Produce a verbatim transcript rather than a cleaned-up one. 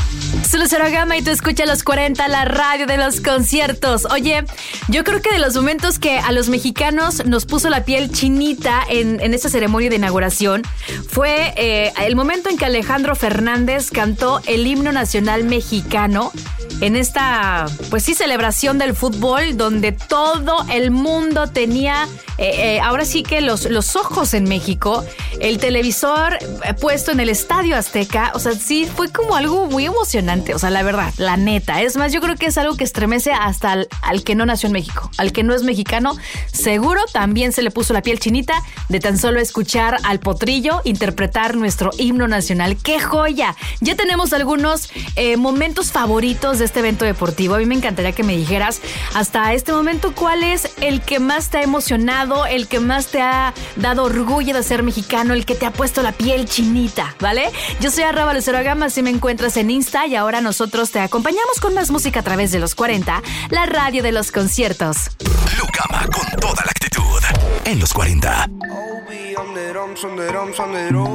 Soy Lucero Gama y tú escuchas Los cuarenta, la radio de los conciertos. Oye, yo creo que de los momentos que a los mexicanos nos puso la piel chinita en, en esta ceremonia de inauguración fue eh, el momento en que Alejandro Fernández cantó el himno nacional mexicano en esta, pues sí, celebración del fútbol, donde todo el mundo tenía, eh, eh, ahora sí que los, los ojos en México, el televisor puesto en el Estadio Azteca. O sea, sí, fue como algo muy emocionante, o sea, la verdad, la neta. Es más, yo creo que es algo que estremece hasta al, al que no nació en México, al que no es mexicano. Seguro también se le puso la piel chinita de tan solo escuchar al Potrillo interpretar nuestro himno nacional. ¡Qué joya! Ya tenemos algunos eh, momentos favoritos de este evento deportivo. A mí me encantaría que me dijeras hasta este momento cuál es el que más te ha emocionado, el que más te ha dado orgullo de ser mexicano, el que te ha puesto la piel chinita, ¿vale? Yo soy arroba Lucero Gama, si me encuentras en Insta, y ahora nosotros te acompañamos con más música a través de Los cuarenta, la radio de los conciertos. Lu Gama con toda la actitud en Los cuarenta.